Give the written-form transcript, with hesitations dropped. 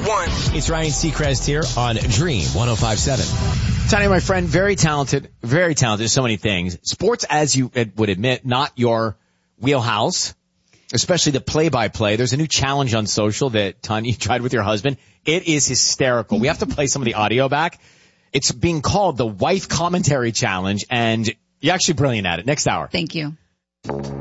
one. It's Ryan Seacrest here on Dream 105.7. Tanya, my friend, very talented, so many things. Sports, as you would admit, not your wheelhouse, especially the play-by-play. There's a new challenge on social that, Tanya, you tried with your husband. It is hysterical. We have to play some of the audio back. It's being called the Wife Commentary Challenge, and you're actually brilliant at it. Next hour. Thank you.